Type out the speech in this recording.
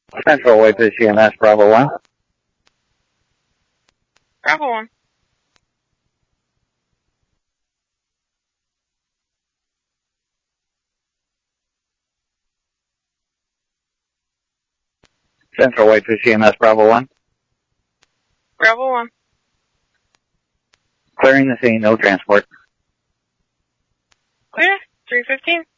Central Way to CMS Bravo 1. Bravo 1. Central Way to CMS Bravo 1. Bravo 1. Clearing the scene, no transport. Clear. 315.